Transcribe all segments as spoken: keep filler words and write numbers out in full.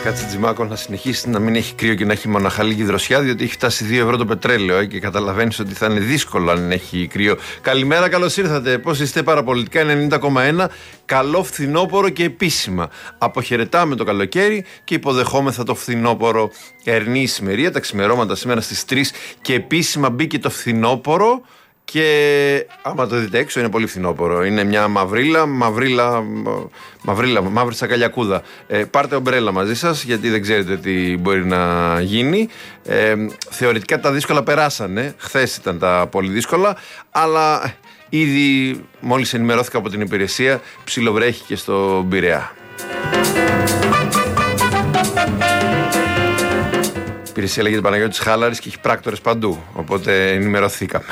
Κάτσε Τζιμάκο να συνεχίσει να μην έχει κρύο και να έχει μοναχά λίγη δροσιά, διότι έχει φτάσει δύο ευρώ το πετρέλαιο ε, και καταλαβαίνεις ότι θα είναι δύσκολο αν έχει κρύο. Καλημέρα, καλώς ήρθατε. Πώς είστε? Παραπολιτικά ενενήντα κόμμα ένα. Καλό φθινόπωρο και επίσημα. Αποχαιρετάμε το καλοκαίρι και υποδεχόμεθα το φθινόπωρο. Ερνή ησημερία, τα ξημερώματα σήμερα στις τρεις και επίσημα μπήκε το φθινόπωρο. Και άμα το δείτε έξω είναι πολύ φθινόπωρο. Είναι μια μαυρίλα, μαυρίλα, μαυρίλα μαύρη σακαλιακούδα. Ε, πάρτε ομπρέλα μαζί σας, γιατί δεν ξέρετε τι μπορεί να γίνει. Ε, θεωρητικά τα δύσκολα περάσανε. Χθες ήταν τα πολύ δύσκολα. Αλλά ήδη μόλις ενημερώθηκα από την υπηρεσία, ψιλοβρέχει και στο Πειραιά. Η υπηρεσία λέγεται Παναγιώτης Χάλαρης και έχει πράκτορες παντού. Οπότε ενημερωθήκαμε.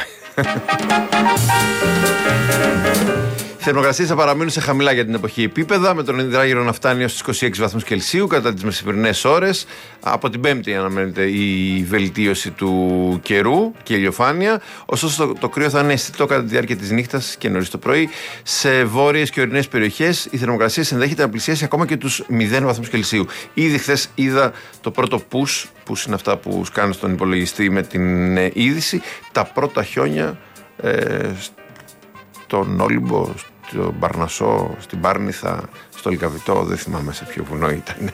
Οι θερμοκρασίες θα παραμείνουν σε χαμηλά για την εποχή επίπεδα, με τον υδράγυρο να φτάνει έως τις είκοσι έξι βαθμούς Κελσίου κατά τις μεσημερινές ώρες. Από την Πέμπτη αναμένεται η βελτίωση του καιρού και η ηλιοφάνεια. Ωστόσο, το, το κρύο θα είναι αισθητό κατά τη διάρκεια της νύχτας και νωρίς το πρωί. Σε βόρειες και ορεινές περιοχές η θερμοκρασία ενδέχεται να πλησιάσει ακόμα και τους μηδέν βαθμούς Κελσίου. Ήδη χθες είδα το πρώτο push, push είναι αυτά που σκάνε στον υπολογιστή με την ε, είδηση, τα πρώτα χιόνια ε, στον Όλυμπο, στον Παρνασσό, στην Πάρνηθα, στο Λυκαβητό, δεν θυμάμαι σε ποιο βουνό ήταν.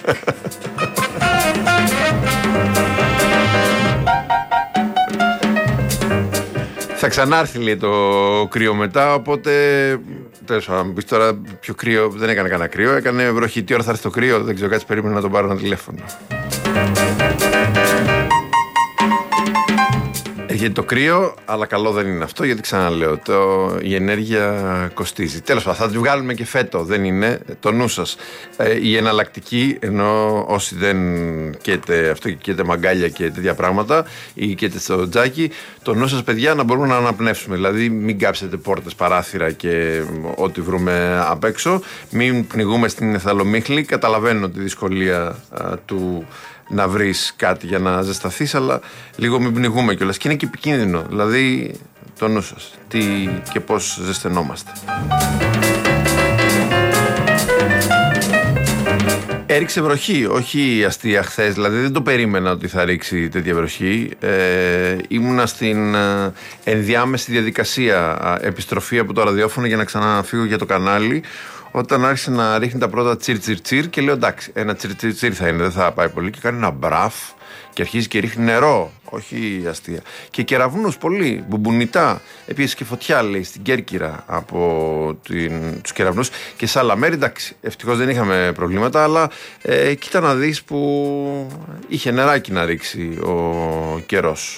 Θα ξανάρθει, λέει, το κρύο μετά, οπότε τέλος πάντων, πεις τώρα πιο κρύο, δεν έκανε κανένα κρύο, έκανε βροχή. Τι ώρα θα έρθει το κρύο, δεν ξέρω, κάτσε περίμενα να τον πάρω ένα τηλέφωνο. Έρχεται το κρύο, αλλά καλό δεν είναι αυτό, γιατί ξαναλέω, το, η ενέργεια κοστίζει. Τέλος πάντων, θα τη βγάλουμε και φέτο, δεν είναι, το νου σας. Ε, η εναλλακτική, ενώ όσοι δεν καίτε αυτό και καίτε μαγκάλια και τέτοια πράγματα, ή καίτε στο τζάκι, το νου σας, παιδιά, να μπορούμε να αναπνεύσουμε. Δηλαδή, μην κάψετε πόρτες, παράθυρα και ό,τι βρούμε απ' έξω. Μην πνιγούμε στην εθαλομίχλη. Καταλαβαίνω τη δυσκολία α, του να βρεις κάτι για να ζεσταθείς, αλλά λίγο μην πνιγούμε κιόλας. Και είναι και επικίνδυνο, δηλαδή το νου σας, τι και πώς ζεσθενόμαστε. Έριξε βροχή, όχι αστεία χθες, δηλαδή δεν το περίμενα ότι θα ρίξει τέτοια βροχή. Ε, ήμουνα στην ε, ενδιάμεση διαδικασία ε, επιστροφή από το ραδιόφωνο για να ξαναφύγω για το κανάλι, όταν άρχισε να ρίχνει τα πρώτα τσιρ τσιρ τσιρ και λέω εντάξει, ένα τσιρ τσιρ τσιρ θα είναι, δεν θα πάει πολύ, και κάνει ένα μπραφ και αρχίζει και ρίχνει νερό, όχι αστεία. Και κεραυνούς πολύ, μπουμπουνιτά. Επίσης και φωτιά, λέει, στην Κέρκυρα από την, τους κεραυνούς και σε άλλα μέρη. Εντάξει, ευτυχώς δεν είχαμε προβλήματα, αλλά ε, κοίτα να δεις που είχε νεράκι να ρίξει ο καιρός.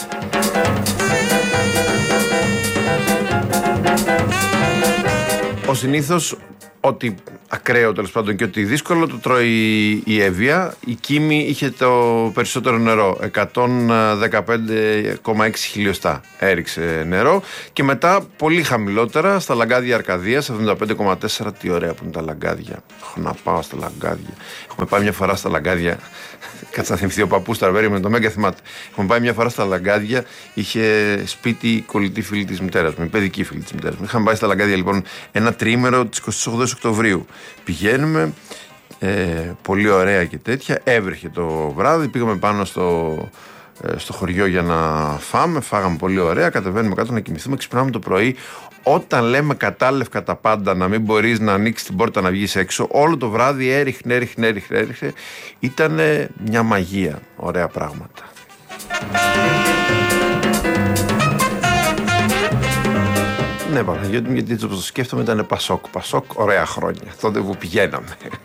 Ο συνήθως, ό,τι ακραίο τέλος πάντων και ό,τι δύσκολο το τρώει η Εύβοια. Η Κίμη είχε το περισσότερο νερό, εκατόν δεκαπέντε κόμμα έξι χιλιοστά έριξε νερό, και μετά πολύ χαμηλότερα στα λαγκάδια Αρκαδίας, εβδομήντα πέντε κόμμα τέσσερα. Τι ωραία που είναι τα λαγκάδια. Έχω να πάω στα λαγκάδια. Έχουμε πάει μια φορά στα λαγκάδια. Κάτσε να θυμηθεί ο παππούς Τραβέρη με το Μέγκα, θυμάται. Έχουμε πάει μια φορά στα λαγκάδια, είχε σπίτι κολλητή φίλη της μητέρας μου, η παιδική φίλη της μητέρας μου. Είχαμε πάει στα λαγκάδια λοιπόν ένα τρίμερο της εικοστής ογδόης Οκτωβρίου. Πηγαίνουμε, ε, πολύ ωραία και τέτοια. Έβρεχε το βράδυ, πήγαμε πάνω στο, ε, στο χωριό για να φάμε, φάγαμε πολύ ωραία. Κατεβαίνουμε κάτω να κοιμηθούμε, ξυπνάμε το πρωί. Όταν λέμε κατάλευκα τα πάντα, να μην μπορείς να ανοίξεις την πόρτα να βγεις έξω, όλο το βράδυ έριχνε, έριχνε, έριχνε, έριχνε. Ήτανε μια μαγεία, ωραία πράγματα. Ναι, Παναγιώτη, γιατί έτσι όπως το σκέφτομαι ήταν Πασόκ. Πασόκ, ωραία χρόνια, τότε που πηγαίναμε.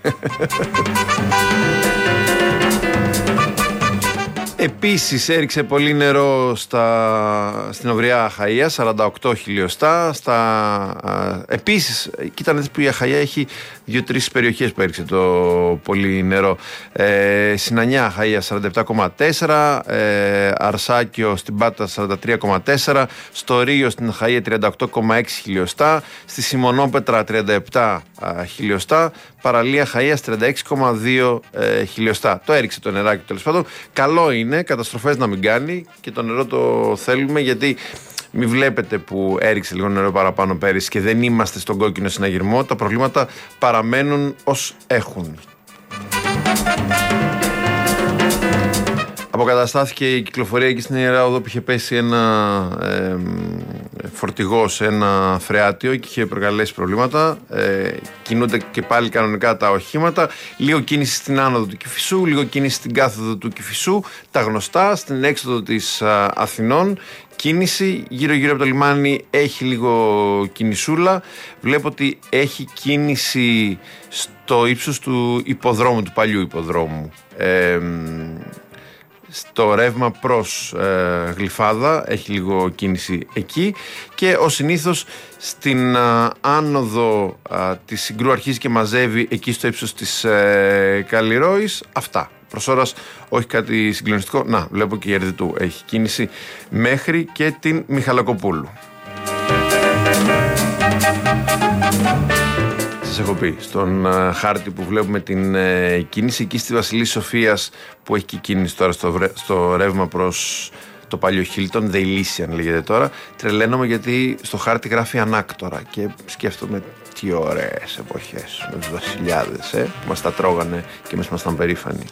Επίσης έριξε πολύ νερό στα, στην Οβριά Αχαΐα, σαράντα οκτώ χιλιοστά. Στα, α, επίσης, κοίτα που η Αχαΐα έχει δύο-τρεις περιοχές που έριξε το πολύ νερό. Ε, Συνανιά Αχαΐα σαράντα επτά κόμμα τέσσερα, ε, Αρσάκιο στην Πάτα σαράντα τρία κόμμα τέσσερα, στο Ρίο στην Αχαΐα τριάντα οκτώ κόμμα έξι χιλιοστά, στη Σιμονόπετρα τριάντα επτά α, χιλιοστά, Παραλία Αχαΐας τριάντα έξι κόμμα δύο ε, χιλιοστά. Το έριξε το νεράκι τέλος πάντων. Καλό είναι, καταστροφές να μην κάνει, και το νερό το θέλουμε, γιατί μην βλέπετε που έριξε λίγο νερό παραπάνω πέρυσι και δεν είμαστε στον κόκκινο συναγερμό. Τα προβλήματα παραμένουν ως έχουν. Αποκαταστάθηκε η κυκλοφορία εκεί στην Ιερά Οδό που είχε πέσει ένα ε, φορτηγό σε ένα φρεάτιο και είχε προκαλέσει προβλήματα. Ε, κινούνται και πάλι κανονικά τα οχήματα. Λίγο κίνηση στην άνοδο του Κηφισού, λίγο κίνηση στην κάθοδο του Κηφισού. Τα γνωστά, στην έξοδο της α, Αθηνών. Κίνηση γύρω-γύρω από το λιμάνι έχει λίγο κινησούλα. Βλέπω ότι έχει κίνηση στο ύψος του υποδρόμου, του παλιού υποδρόμου. Ε, στο ρεύμα προς ε, Γλυφάδα έχει λίγο κίνηση εκεί και ως συνήθως στην α, άνοδο α, της Συγκρού αρχίζει και μαζεύει εκεί στο ύψος της ε, Καλλιρόης. Αυτά. Προς ώρας όχι κάτι συγκλονιστικό. Να, βλέπω και η Ερδιτού έχει κίνηση μέχρι και την Μιχαλακοπούλου. Σας έχω πει, στον uh, χάρτη που βλέπουμε την uh, κίνηση εκεί στη Βασιλής Σοφίας που έχει και κίνηση τώρα στο, βρε, στο ρεύμα προς το παλιό Χίλτον, Δεϊλίσιαν λέγεται τώρα, τρελαίνομαι γιατί στο χάρτη γράφει ανάκτορα και σκέφτομαι τι ωραίες εποχές με τους βασιλιάδες ε, που μας τα τρώγανε και εμείς ήμασταν περήφανοι.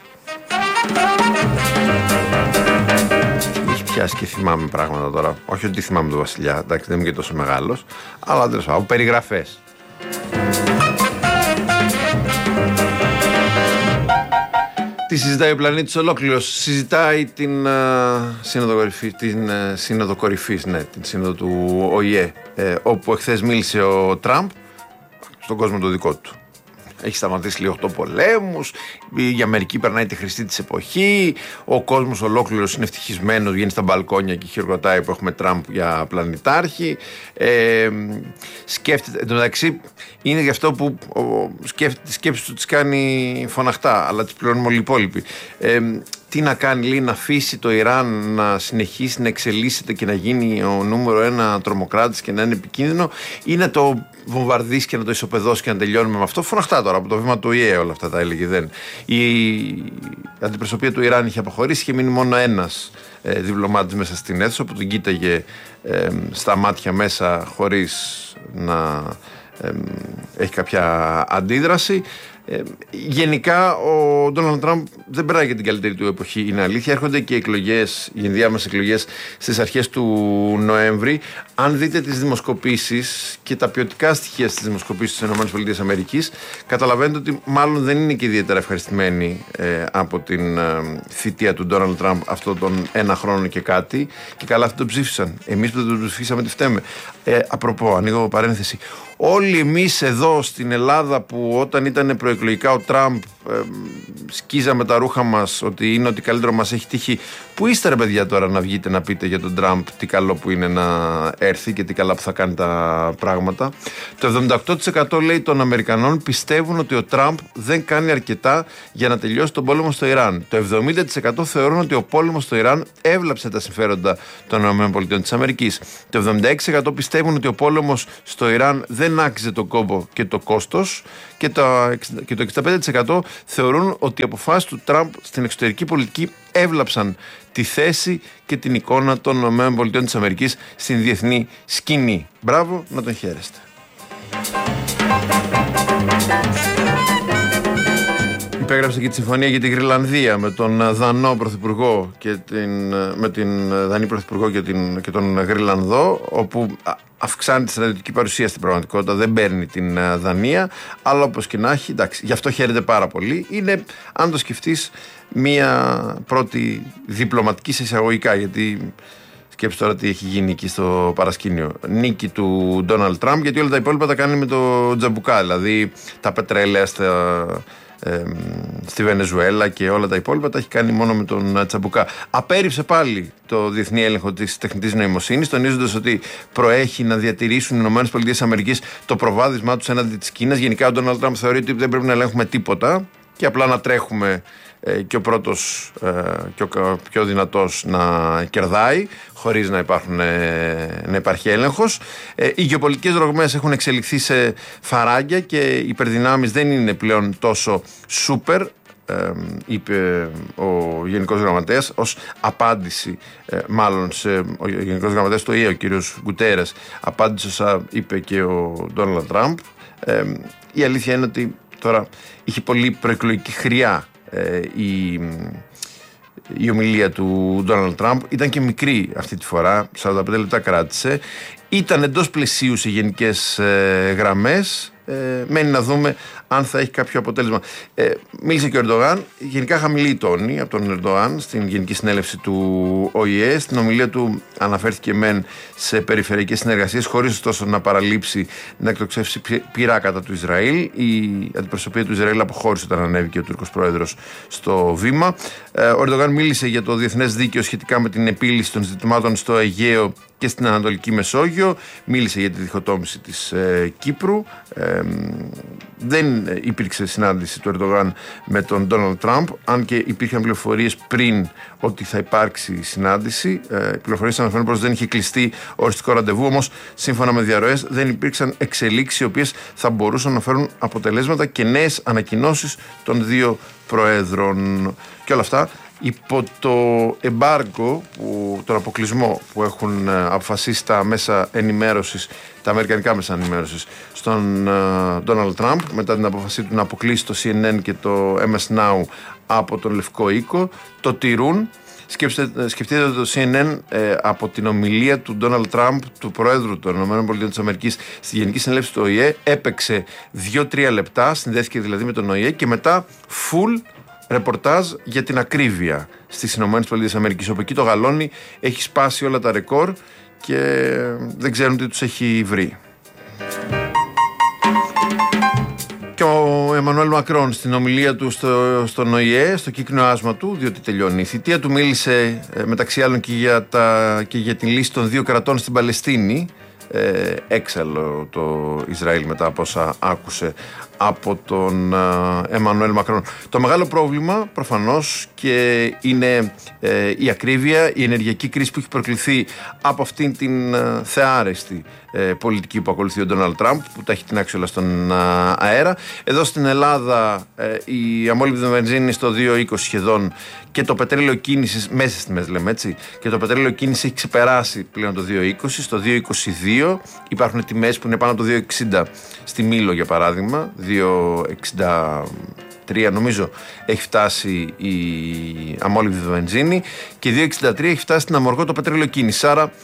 Έχει πιάσει και θυμάμαι πράγματα τώρα, όχι ότι θυμάμαι τον βασιλιά, εντάξει δεν είμαι και τόσο μεγάλος, αλλά τέλος πάντων, περιγραφές. Τι συζητάει ο πλανήτης ολόκληρος? Συζητάει την, uh, σύνοδο κορυφής, την uh, σύνοδο κορυφής, ναι, την σύνοδο του Ο Η Ε, ε, όπου εχθές μίλησε ο Τραμπ στον κόσμο το δικό του. Έχει σταματήσει λίγο οκτώ πολέμους, η Αμερική περνάει τη χρηστή της εποχή, ο κόσμος ολόκληρος είναι ευτυχισμένος, βγαίνει στα μπαλκόνια και χειροκροτάει που έχουμε Τραμπ για πλανητάρχη. Ε, σκέφτεται, εν τω μεταξύ είναι γι' αυτό που σκέφτεται, τη σκέψη του τις κάνει φωναχτά, αλλά τις πληρώνουμε όλοι οι υπόλοιποι. Ε, τι να κάνει, λέει, να αφήσει το Ιράν να συνεχίσει να εξελίσσεται και να γίνει ο νούμερο ένα τρομοκράτης και να είναι επικίνδυνο, ή να το βομβαρδίσει και να το ισοπεδώσει και να τελειώνουμε με αυτό? Φωναχτά τώρα από το βήμα του Ο Η Ε όλα αυτά τα έλεγε. Δεν. Η αντιπροσωπεία του Ιράν είχε αποχωρήσει, είχε μείνει μόνο ένας ε, διπλωμάτης μέσα στην αίθουσα που τον κοίταγε ε, στα μάτια μέσα χωρίς να ε, έχει κάποια αντίδραση. Ε, γενικά ο Ντόναλντ Τραμπ δεν περνάει για την καλύτερη του εποχή, είναι αλήθεια. Έρχονται και εκλογές, οι ενδιάμεσες εκλογές στις αρχές του Νοέμβρη. Αν δείτε τις δημοσκοπήσεις και τα ποιοτικά στοιχεία στις δημοσκοπήσεις της ΗΠΑ, καταλαβαίνετε ότι μάλλον δεν είναι και ιδιαίτερα ευχαριστημένοι ε, από την ε, θητεία του Ντόναλντ Τραμπ αυτόν τον ένα χρόνο και κάτι. Και καλά αυτοί τον ψήφισαν. Εμείς που δεν τον ψηφίσαμε τι φταίμε? Ε, απροπό, ανοίγω παρένθεση. Όλοι εμείς εδώ στην Ελλάδα που όταν ήταν προεκλογικά ο Τραμπ ε, σκίζαμε τα ρούχα μας ότι είναι ότι καλύτερο μας έχει τύχει, που είστε ρε παιδιά τώρα να βγείτε να πείτε για τον Τραμπ τι καλό που είναι να έρθει και τι καλά που θα κάνει τα πράγματα? Το εβδομήντα οκτώ τοις εκατό λέει των Αμερικανών πιστεύουν ότι ο Τραμπ δεν κάνει αρκετά για να τελειώσει τον πόλεμο στο Ιράν. Το εβδομήντα τοις εκατό θεωρούν ότι ο πόλεμος στο Ιράν έβλαψε τα συμφέροντα των ΗΠΑ. Το εβδομήντα έξι τοις εκατό πιστεύουν ότι ο πόλεμος στο Ιράν δεν άξιζε τον κόπο και το κόστος, και το εξήντα πέντε τοις εκατό θεωρούν ότι οι αποφάσεις του Τραμπ στην εξωτερική πολιτική έβλαψαν τη θέση και την εικόνα των ΗΠΑ στην διεθνή σκηνή. Μπράβο, να τον χαίρεστε. Υπέγραψε και τη συμφωνία για την Γρυλανδία με τον Δανό Πρωθυπουργό και την, με την Δανή Πρωθυπουργό και, την, και τον Γρυλανδό, όπου αυξάνει τη στρατιωτική παρουσία στην πραγματικότητα, δεν παίρνει την Δανία, αλλά όπως και να έχει, εντάξει, γι' αυτό χαίρεται πάρα πολύ. Είναι, αν το σκεφτείς, μία πρώτη διπλωματική σε εισαγωγικά, γιατί σκέψου τώρα τι έχει γίνει εκεί στο παρασκήνιο. Νίκη του Ντόναλντ Τραμπ, γιατί όλα τα υπόλοιπα τα κάνει με το τζαμπουκά, δηλαδή τα πετρέλαια στα, ε, στη Βενεζουέλα και όλα τα υπόλοιπα τα έχει κάνει μόνο με τον τσαμπουκά. Απέρριψε πάλι το διεθνή έλεγχο της τεχνητής νοημοσύνης, τονίζοντας ότι προέχει να διατηρήσουν οι ΗΠΑ το προβάδισμά τους έναντι της Κίνας. Γενικά ο Ντόναλντ Τραμπ θεωρεί ότι δεν πρέπει να ελέγχουμε τίποτα και απλά να τρέχουμε ε, και ο πρώτος ε, και ο πιο δυνατός να κερδάει χωρίς να, υπάρχουν, ε, να υπάρχει έλεγχος. Ε, οι γεωπολιτικές ρογμές έχουν εξελιχθεί σε φαράγγια και οι υπερδυνάμεις δεν είναι πλέον τόσο σούπερ, ε, είπε ο Γενικός Γραμματέας ως απάντηση, ε, μάλλον σε, ο Γενικός Γραμματέας του Ο Η Ε, ο κύριος Γκουτέρες, απάντησε όσα είπε και ο Ντόναλντ Τραμπ. Ε, η αλήθεια είναι ότι τώρα είχε πολύ προεκλογική χρειά ε, η, η ομιλία του Ντόναλντ Τραμπ. Ήταν και μικρή αυτή τη φορά, σαράντα πέντε λεπτά κράτησε. Ήταν εντός πλαισίου σε γενικές ε, γραμμές. Ε, μένει να δούμε αν θα έχει κάποιο αποτέλεσμα. Ε, μίλησε και ο Ερντογάν, γενικά χαμηλή η τόνη από τον Ερντογάν στην Γενική Συνέλευση του Ο Η Ε. Στην ομιλία του αναφέρθηκε μεν σε περιφερειακές συνεργασίες, χωρίς ωστόσο να παραλείψει να εκτοξεύσει πυρά κατά του Ισραήλ. Η αντιπροσωπεία του Ισραήλ αποχώρησε όταν ανέβηκε ο Τούρκος πρόεδρος στο βήμα. Ε, ο Ερντογάν μίλησε για το διεθνές δίκαιο σχετικά με την επίλυση των ζητημάτων στο Αιγαίο και στην Ανατολική Μεσόγειο. Μίλησε για τη διχοτόμηση της ε, Κύπρου. Ε, δεν υπήρξε συνάντηση του Ερντογάν με τον Ντόναλντ Τραμπ, αν και υπήρχαν πληροφορίες πριν ότι θα υπάρξει συνάντηση. Ε, οι πληροφορίες αναφέρουν πως δεν είχε κλειστεί οριστικό ραντεβού, όμως σύμφωνα με διαρροές δεν υπήρξαν εξελίξεις οι οποίες θα μπορούσαν να φέρουν αποτελέσματα και νέες ανακοινώσεις των δύο προέδρων. Και όλα αυτά υπό το εμπάργκο, που, τον αποκλεισμό που έχουν αποφασίσει τα μέσα ενημέρωσης, τα αμερικανικά μέσα ενημέρωσης στον Ντόναλντ Τραμπ, μετά την αποφασή του να αποκλείσει το Σι Εν Εν και το Εμ Ες Νάου από τον Λευκό Οίκο. Το τηρούν. Σκεφτείτε, σκεφτείτε ότι το Σι Εν Εν ε, από την ομιλία του Ντόναλντ Τραμπ, του Προέδρου των ΗΠΑ στη Γενική Συνέλευση του Ο Η Ε, έπαιξε δύο τρία λεπτά, συνδέθηκε δηλαδή με τον Ο Η Ε και μετά full ρεπορτάζ για την ακρίβεια στις ΗΠΑ, όπου εκεί το γαλόνι έχει σπάσει όλα τα ρεκόρ και δεν ξέρουν τι τους έχει βρει. Και ο Εμμανουέλ Μακρόν στην ομιλία του στο, στον Ο Η Ε, στο κύκνο άσμα του, διότι τελειώνει η θητεία του, μίλησε ε, μεταξύ άλλων και για, τα, και για την λύση των δύο κρατών στην Παλαιστίνη. Ε, έξαλλο το Ισραήλ μετά από όσα άκουσε από τον Εμμανουέλ Μακρόν. Το μεγάλο πρόβλημα προφανώς και είναι ε, η ακρίβεια, η ενεργειακή κρίση που έχει προκληθεί από αυτήν την ε, θεάρεστη ε, πολιτική που ακολουθεί ο Ντόναλντ Τραμπ, που τα έχει τεινάξει όλα στον ε, αέρα. Εδώ στην Ελλάδα ε, η αμόλυβδη βενζίνη στο δύο είκοσι σχεδόν και το πετρέλαιο κίνησης, μέσα στις τιμές λέμε έτσι, και το πετρέλαιο κίνησης έχει ξεπεράσει πλέον το δύο είκοσι, στο δύο είκοσι δύο. Υπάρχουν τιμές που είναι πάνω από το δύο εξήντα στη Μήλο για παράδειγμα, δύο εξήντα τρία νομίζω έχει φτάσει η αμόλυβδη βενζίνη και δύο εξήντα τρία έχει φτάσει στην Αμοργό το πετρέλαιο κίνηση. Άρα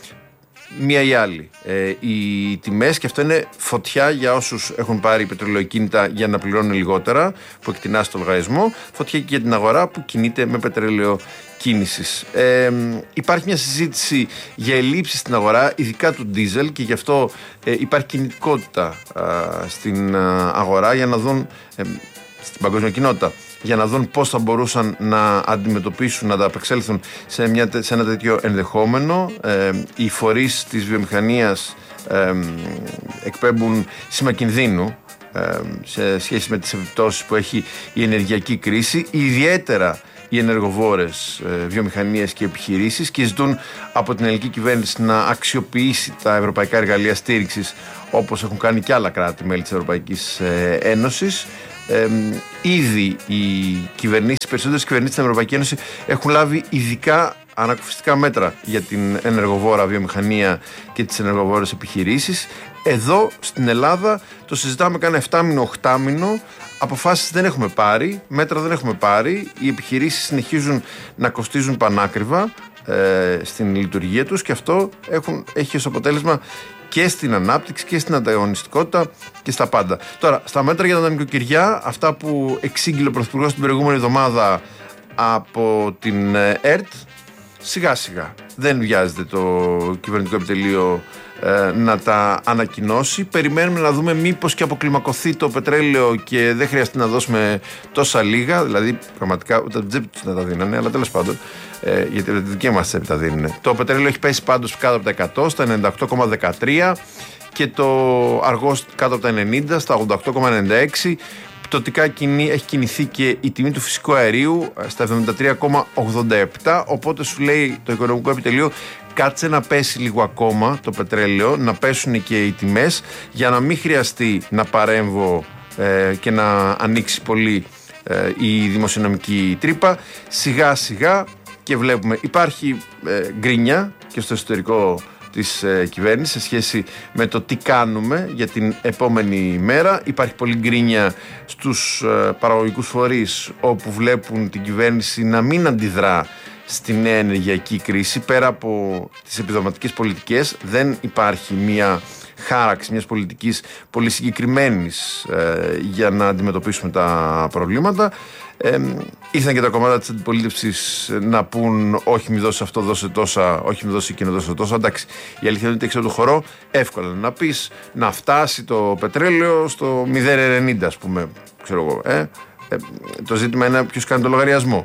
μία ή άλλη ε, οι τιμές, και αυτό είναι φωτιά για όσους έχουν πάρει πετρελαιοκίνητα για να πληρώνουν λιγότερα, που εκτινάσει το λογαριασμό, φωτιά και για την αγορά που κινείται με πετρέλαιο κίνησης. Ε, υπάρχει μια συζήτηση για ελλείψεις στην αγορά, ειδικά του ντίζελ, και γι' αυτό ε, υπάρχει κινητικότητα α, στην α, αγορά για να δουν, ε, στην παγκόσμια κοινότητα, για να δουν πώς θα μπορούσαν να αντιμετωπίσουν, να τα απεξέλθουν σε, μια, σε ένα τέτοιο ενδεχόμενο. Ε, οι φορείς της βιομηχανίας ε, εκπέμπουν σήμα κινδύνου ε, σε σχέση με τις επιπτώσεις που έχει η ενεργειακή κρίση, ιδιαίτερα οι ενεργοβόρες ε, βιομηχανίες και επιχειρήσεις, και ζητούν από την ελληνική κυβέρνηση να αξιοποιήσει τα ευρωπαϊκά εργαλεία στήριξης, όπως έχουν κάνει και άλλα κράτη-μέλη της Ευρωπαϊκής ε, Ένωσης. Ε, ήδη οι κυβερνήσεις, οι περισσότερες κυβερνήσεις στην Ευρωπαϊκή Ένωση έχουν λάβει ειδικά ανακουφιστικά μέτρα για την ενεργοβόρα βιομηχανία και τις ενεργοβόρες επιχειρήσεις. Εδώ στην Ελλάδα το συζητάμε κάνα εφτάμινο, οχτάμινο. Αποφάσεις δεν έχουμε πάρει, μέτρα δεν έχουμε πάρει. Οι επιχειρήσεις συνεχίζουν να κοστίζουν πανάκριβα ε, στην λειτουργία τους, και αυτό έχουν, έχει ως αποτέλεσμα και στην ανάπτυξη και στην ανταγωνιστικότητα και στα πάντα. Τώρα, στα μέτρα για τα νοικοκυριά, αυτά που εξήγηλε ο Πρωθυπουργός την προηγούμενη εβδομάδα από την ΕΡΤ, σιγά σιγά δεν βιάζεται το κυβερνητικό επιτελείο ε, να τα ανακοινώσει. Περιμένουμε να δούμε μήπως και αποκλιμακωθεί το πετρέλαιο και δεν χρειαστεί να δώσουμε τόσα λίγα, δηλαδή πραγματικά ούτε την τσέπη τους να τα δίνανε, αλλά τέλος πάντων, ε, γιατί τη δική μας τσέπη τα δίνουν. Το πετρέλαιο έχει πέσει πάντως κάτω από τα εκατό, στα ενενήντα οκτώ κόμμα δεκατρία, και το αργό κάτω από τα ενενήντα, στα ογδόντα οκτώ κόμμα ενενήντα έξι. Πτωτικά έχει κινηθεί και η τιμή του φυσικού αερίου στα εβδομήντα τρία κόμμα ογδόντα επτά, οπότε σου λέει το Οικονομικό Επιτελείο, κάτσε να πέσει λίγο ακόμα το πετρέλαιο, να πέσουν και οι τιμές, για να μην χρειαστεί να παρέμβω ε, και να ανοίξει πολύ ε, η δημοσιονομική τρύπα. Σιγά σιγά, και βλέπουμε υπάρχει ε, γκρίνια και στο εσωτερικό της ε, κυβέρνησης σε σχέση με το τι κάνουμε για την επόμενη μέρα. Υπάρχει πολλή γκρίνια στους ε, παραγωγικούς φορείς, όπου βλέπουν την κυβέρνηση να μην αντιδρά στη νέα ενεργειακή κρίση. Πέρα από τις επιδοματικές πολιτικές, δεν υπάρχει μια χάραξη μιας πολιτικής πολύ συγκεκριμένης ε, για να αντιμετωπίσουμε τα προβλήματα. Ε, ήρθαν και τα κομμάτια της αντιπολίτευσης να πούν όχι μη δώσει αυτό, δώσε τόσα, όχι μη δώσει εκείνο, δώσε τόσα. Εντάξει, η αλήθεια είναι ότι έξω από το χορό εύκολα να πεις να φτάσει το πετρέλαιο στο μηδέν κόμμα ενενήντα, ας πούμε, ξέρω εγώ. Ε? Ε, το ζήτημα είναι ποιος κάνει το λογαριασμό.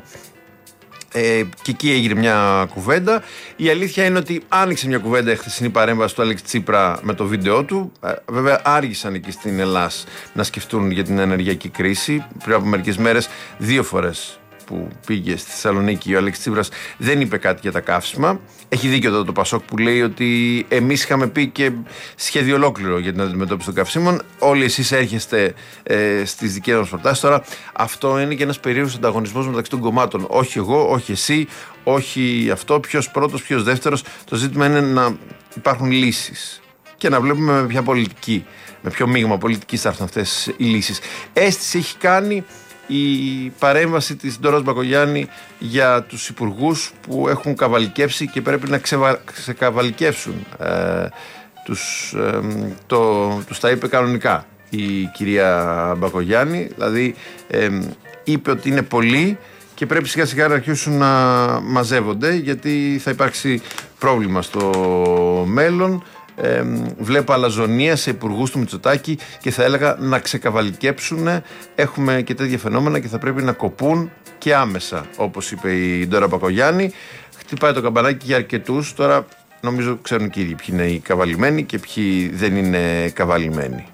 Ε, και εκεί έγινε μια κουβέντα. Η αλήθεια είναι ότι άνοιξε μια κουβέντα η χθεσινή παρέμβαση του Άλεξ Τσίπρα με το βίντεό του. Ε, βέβαια, άργησαν εκεί στην Ελλάδα να σκεφτούν για την ενεργειακή κρίση. Πριν από μερικές μέρες, δύο φορές που πήγε στη Θεσσαλονίκη ο Άλεξ Τσίπρας δεν είπε κάτι για τα καύσιμα. Έχει δίκιο εδώ το Πασόκ που λέει ότι εμείς είχαμε πει και σχέδιο ολόκληρο για την αντιμετώπιση των καυσίμων. Όλοι εσείς έρχεστε ε, στις δικές μας προτάσεις. Τώρα, αυτό είναι και ένας περίεργος ανταγωνισμός μεταξύ των κομμάτων. Όχι εγώ, όχι εσύ, όχι αυτό. Ποιος πρώτος, ποιος δεύτερος. Το ζήτημα είναι να υπάρχουν λύσεις και να βλέπουμε με ποια πολιτική, με ποιο μείγμα πολιτικής θα έρθουν αυτές οι λύσεις. Αίσθηση έχει κάνει η παρέμβαση της Ντόρας Μπακογιάννη για τους υπουργούς που έχουν καβαλικεύσει και πρέπει να ξεβα... ξεκαβαλικεύσουν. Ε, τους, ε, το, τους τα είπε κανονικά η κυρία Μπακογιάννη, δηλαδή ε, είπε ότι είναι πολλοί και πρέπει σιγά σιγά να αρχίσουν να μαζεύονται, γιατί θα υπάρξει πρόβλημα στο μέλλον. Ε, βλέπω αλαζονία σε υπουργούς του Μητσοτάκη και θα έλεγα να ξεκαβαλικέψουν. Έχουμε και τέτοια φαινόμενα και θα πρέπει να κοπούν και άμεσα, όπως είπε η Ντόρα Μπακογιάννη. Χτυπάει το καμπανάκι για αρκετούς. Τώρα νομίζω ξέρουν και οι ίδιοι ποιοι είναι οι καβαλημένοι και ποιοι δεν είναι καβαλημένοι.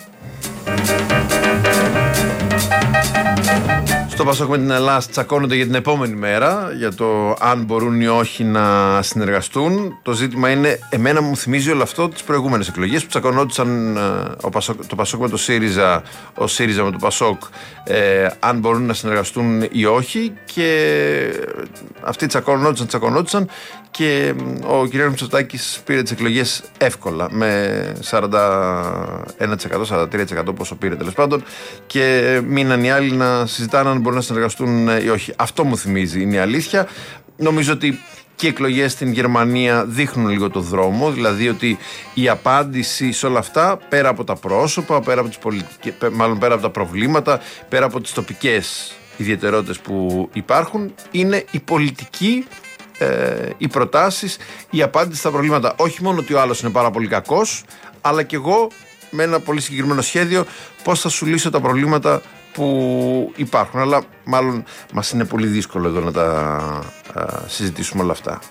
Στο Πασόκ με την Ελλάδα τσακώνονται για την επόμενη μέρα, για το αν μπορούν ή όχι να συνεργαστούν. Το ζήτημα είναι, εμένα μου θυμίζει όλο αυτό τις προηγούμενες εκλογές που τσακωνόντουσαν ο Πασόκ, το Πασόκ με το ΣΥΡΙΖΑ, ο ΣΥΡΙΖΑ με το Πασόκ, ε, αν μπορούν να συνεργαστούν ή όχι. Και αυτοί τσακωνόντουσαν, τσακωνόντουσαν και ο κ. Μητσοτάκης πήρε τις εκλογές εύκολα με σαράντα ένα τοις εκατό, σαράντα τρία τοις εκατό πόσο πήρε τέλος πάντων, και μείναν οι άλλοι να συζητάνε αν μπορούν να συνεργαστούν ή όχι. Αυτό μου θυμίζει, είναι η αλήθεια. Νομίζω ότι και οι εκλογές στην Γερμανία δείχνουν λίγο το δρόμο, δηλαδή ότι η απάντηση σε όλα αυτά, πέρα από τα πρόσωπα, πέρα από τις πολιτικές, μάλλον πέρα από τα προβλήματα, πέρα από τις τοπικές ιδιαιτερότητες που υπάρχουν, είναι η πολιτική, ε, οι προτάσεις, η απάντηση στα προβλήματα. Όχι μόνο ότι ο άλλος είναι πάρα πολύ κακός, αλλά και εγώ με ένα πολύ συγκεκριμένο σχέδιο πώς θα σου λύσω τα προβλήματα που υπάρχουν. Αλλά μάλλον μας είναι πολύ δύσκολο εδώ να τα α, συζητήσουμε όλα αυτά.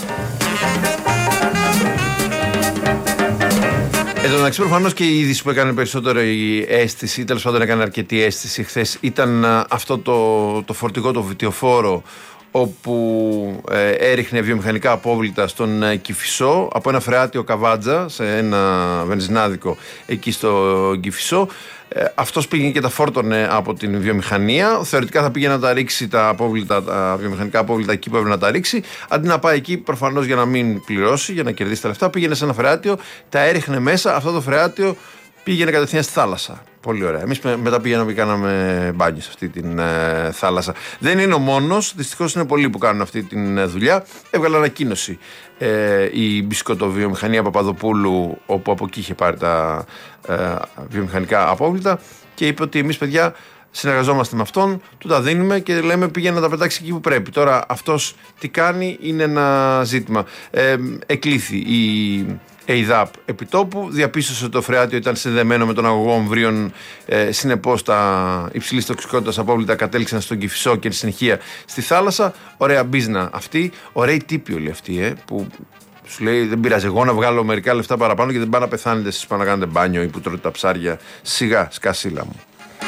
Εδώ μεταξύ, προφανώς και η είδηση που έκανε περισσότερο η αίσθηση, ή τέλος πάντων έκανε αρκετή αίσθηση χθες, ήταν α, αυτό το, το φορτηγό, το βιτιοφόρο, όπου ε, έριχνε βιομηχανικά απόβλητα στον ε, Κηφισό από ένα φρεάτιο Καβάτζα σε ένα βενζινάδικο εκεί στο Κηφισό. Ε, αυτός πήγαινε και τα φόρτωνε από την βιομηχανία. Θεωρητικά θα πήγαινε να τα ρίξει τα, απόβλητα, τα βιομηχανικά απόβλητα εκεί που έπρεπε να τα ρίξει. Αντί να πάει εκεί, προφανώς για να μην πληρώσει, για να κερδίσει τα λεφτά, πήγαινε σε ένα φρεάτιο, τα έριχνε μέσα. Αυτό το φρεάτιο πήγαινε κατευθείαν στη θάλασσα. Πολύ ωραία. Εμείς μετά πήγαμε και κάναμε μπάνιο σε αυτή την ε, θάλασσα. Δεν είναι ο μόνος. Δυστυχώς είναι πολλοί που κάνουν αυτή τη ε, δουλειά. Έβγαλε ανακοίνωση ε, η μπισκοτοβιομηχανία Παπαδοπούλου, όπου από εκεί είχε πάρει τα ε, βιομηχανικά απόβλητα, και είπε ότι εμείς, παιδιά, συνεργαζόμαστε με αυτόν, του τα δίνουμε και λέμε πήγαινε να τα πετάξει εκεί που πρέπει. Τώρα αυτός τι κάνει είναι ένα ζήτημα. Ε, εκλήθη η ΕΙΔΑΠ επιτόπου, διαπίστωσε ότι το φρεάτιο ήταν συνδεμένο με τον αγωγό ομβρίων. Ε, συνεπώς τα υψηλής τοξικότητας απόβλητα κατέληξαν στον Κηφισό και στη συνεχεία στη θάλασσα. Ωραία μπίζνα αυτή, ωραίοι τύποι όλοι αυτοί, ε, που σου λέει δεν πειράζει, εγώ να βγάλω μερικά λεφτά παραπάνω και δεν πάνε να πεθάνετε εσείς που να κάνετε μπάνιο ή που τρώτε τα ψάρια. Σιγά, σκασίλα μου.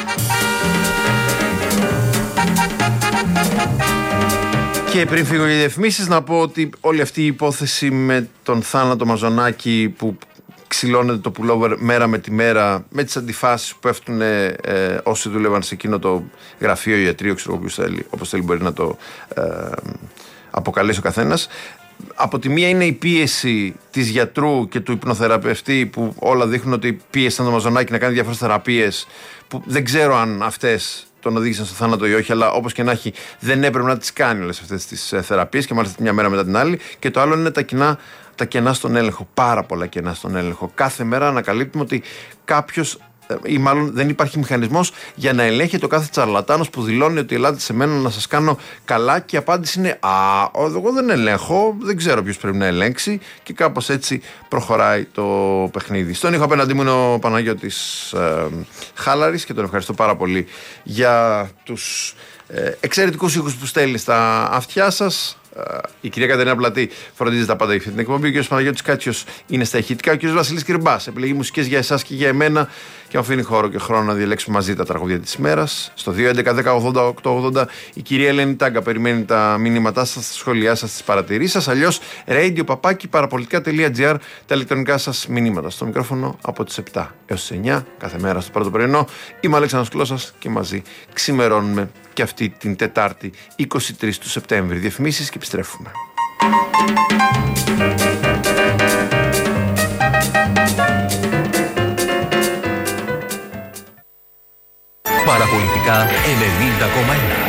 Και πριν φύγω για διαφημίσεις, να πω ότι όλη αυτή η υπόθεση με τον θάνατο Μαζονάκη που ξυλώνεται το pullover μέρα με τη μέρα, με τις αντιφάσεις που πέφτουν ε, όσοι δούλευαν σε εκείνο το γραφείο, ιατρείο, ξέρω όποιος θέλει, όπως θέλει μπορεί να το ε, αποκαλέσει ο καθένας, από τη μία είναι η πίεση της γιατρού και του υπνοθεραπευτή, που όλα δείχνουν ότι πίεσαν το Μαζονάκι να κάνει διάφορες θεραπείες που δεν ξέρω αν αυτές τον οδήγησαν στο θάνατο ή όχι, αλλά όπως και να έχει, δεν έπρεπε να τις κάνει όλες αυτές τις θεραπείες και μάλιστα μια μέρα μετά την άλλη. Και το άλλο είναι τα κοινά, τα κενά στον έλεγχο. Πάρα πολλά κενά στον έλεγχο. Κάθε μέρα ανακαλύπτουμε ότι κάποιος, ή μάλλον δεν υπάρχει μηχανισμός για να ελέγχει το κάθε τσαρλατάνος που δηλώνει ότι ελάτε σε μένα να σας κάνω καλά, και η απάντηση είναι «Α, εγώ δεν ελέγχω, δεν ξέρω ποιος πρέπει να ελέγξει», και κάπως έτσι προχωράει το παιχνίδι. Στον ήχο απέναντί μου είναι ο Παναγιώτης ε, Χάλαρης και τον ευχαριστώ πάρα πολύ για τους ε, εξαιρετικούς ήχους που στέλνει στα αυτιά σας. Η κυρία Κατερίνα Πλατή φροντίζει τα πάντα για αυτή την εκπομπή. Ο κ. Παναγιώτης Κάτσιος είναι στα ηχητικά. Ο κ. Βασίλης Κυρμπάς επιλέγει μουσικές για εσάς και για εμένα και μου αφήνει χώρο και χρόνο να διαλέξουμε μαζί τα τραγούδια της ημέρας. Στο δύο έντεκα δέκα ογδόντα οκτώ ογδόντα η κυρία Ελένη Τάγκα περιμένει τα μηνύματά σας, τα σχόλιά σας, τις παρατηρήσεις σας. Αλλιώς radio παπάκι παραπολιτικά τελεία τζι άρ, τα ηλεκτρονικά σας μηνύματα. Στο μικρόφωνο από τις επτά έως τις εννιά κάθε μέρα στο πρώτο πρωινό. Είμαι ο Αλέξανδρος Κλώσσας και μαζί ξημερώνουμε και αυτή την Τετάρτη είκοσι τρεις του Σεπτέμβρη. Διαφημίσεις και επιστρέφουμε. Παραπολιτικά ενενήντα κόμμα ένα.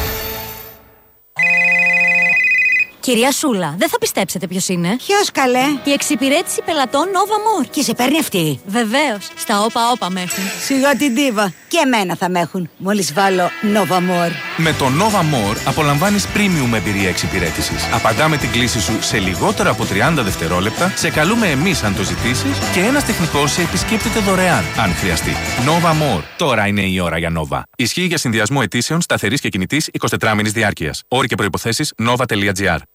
Κυρία Σούλα, δεν θα πιστέψετε ποιος είναι. Ποιος, καλέ? Η εξυπηρέτηση πελατών Nova More. Και σε παίρνει αυτή? Βεβαίως. Στα όπα όπα με έχουν. Σιγά την ντίβα. Και εμένα θα με έχουν. Μόλις βάλω Nova More. Με το Nova More απολαμβάνεις premium εμπειρία εξυπηρέτησης. Απαντάμε την κλήση σου σε λιγότερα από τριάντα δευτερόλεπτα, σε καλούμε εμείς αν το ζητήσεις και ένας τεχνικός σε επισκέπτεται δωρεάν αν χρειαστεί. Nova More. Τώρα είναι η ώρα για Nova. Ισχύει για συνδυασμό αιτήσεων σταθερής και κινητής εικοσιτετράμηνης διάρκειας. Όροι και προϋποθέσεις nova τελεία τζι άρ.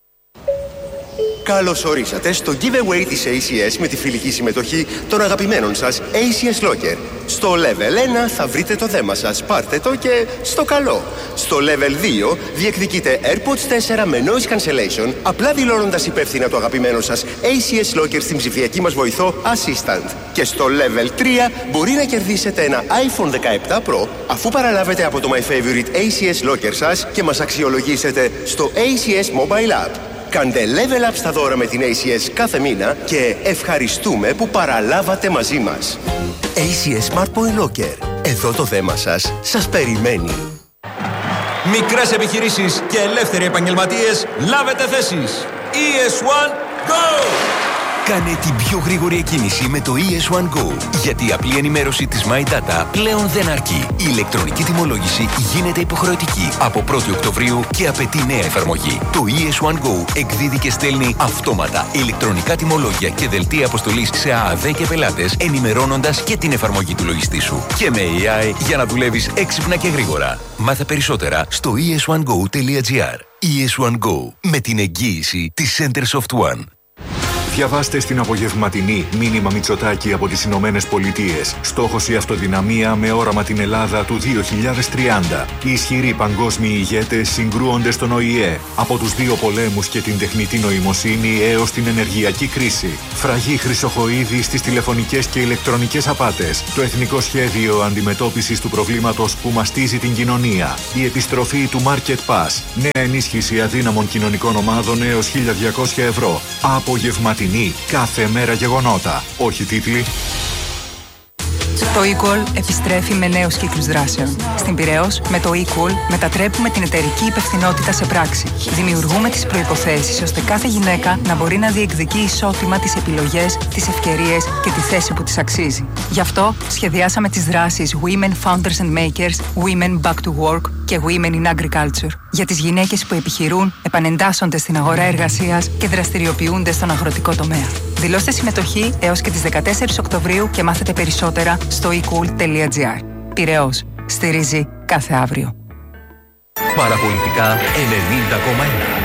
Καλώς ορίσατε στο giveaway της έι σι ες με τη φιλική συμμετοχή των αγαπημένων σας έι σι ες Locker. Στο Level ένα θα βρείτε το δέμα σας, πάρτε το και στο καλό. Στο Level δύο διεκδικείτε AirPods τέσσερα με noise cancellation, απλά δηλώνοντας υπεύθυνα το αγαπημένο σας έι σι ες Locker στην ψηφιακή μας βοηθό Assistant. Και στο Level τρία μπορεί να κερδίσετε ένα iPhone δεκαεπτά Pro αφού παραλάβετε από το My Favorite έι σι ες Locker σας και μας αξιολογήσετε στο έι σι ες Mobile App. Κάντε level up στα δώρα με την έι σι ες κάθε μήνα και ευχαριστούμε που παραλάβατε μαζί μας. έι σι ες Smart Point Locker. Εδώ το δέμα σας σας περιμένει. Μικρές επιχειρήσεις και ελεύθεροι επαγγελματίες, λάβετε θέσεις. ι ες One Go! Κάνε την πιο γρήγορη εκκίνηση με το ι ες One Go. Γιατί η απλή ενημέρωση της My Data πλέον δεν αρκεί. Η ηλεκτρονική τιμολόγηση γίνεται υποχρεωτική από πρώτη Οκτωβρίου και απαιτεί νέα εφαρμογή. Το ι ες One Go εκδίδει και στέλνει αυτόματα ηλεκτρονικά τιμολόγια και δελτία αποστολής σε ΑΑΔ και πελάτες, ενημερώνοντας και την εφαρμογή του λογιστή σου. Και με έι άι για να δουλεύεις έξυπνα και γρήγορα. Μάθε περισσότερα στο ι ες one go τελεία τζι άρ. ι ες One Go, με την εγγύηση της Centersoft One. Διαβάστε στην απογευματινή μήνυμα Μητσοτάκη από τις Ηνωμένες Πολιτείες. Στόχος η αυτοδυναμία με όραμα την Ελλάδα του δύο χιλιάδες τριάντα. Οι ισχυροί παγκόσμιοι ηγέτες συγκρούονται στον Ο Η Ε. Από τους δύο πολέμους και την τεχνητή νοημοσύνη έως την ενεργειακή κρίση. Φραγή Χρυσοχοΐδη στις τηλεφωνικές και ηλεκτρονικές απάτες. Το Εθνικό Σχέδιο Αντιμετώπισης του Προβλήματος που μαστίζει την κοινωνία. Η επιστροφή του Market Pass. Νέα ενίσχυση αδύναμων κοινωνικών ομάδων έως χίλια διακόσια ευρώ. Απογευματινή. Κάθε μέρα γεγονότα. Όχι τίτλοι. Το eCall επιστρέφει με νέους κύκλους δράσεων. Στην Πειραιώς, με το eCall μετατρέπουμε την εταιρική υπευθυνότητα σε πράξη. Δημιουργούμε τις προϋποθέσεις ώστε κάθε γυναίκα να μπορεί να διεκδικεί ισότιμα τις επιλογές, τις ευκαιρίες και τη θέση που της αξίζει. Γι' αυτό σχεδιάσαμε τις δράσεις Women Founders and Makers, Women Back to Work και Women in Agriculture. Για τις γυναίκες που επιχειρούν, επανεντάσσονται στην αγορά εργασίας και δραστηριοποιούνται στον αγροτικό τομέα. Δηλώστε συμμετοχή έως και τις δεκατέσσερις Οκτωβρίου και μάθετε περισσότερα στο e cool τελεία τζι άρ. Πειραιώς. Στηρίζει κάθε αύριο. Παραπολιτικά ενενήντα κόμμα ένα.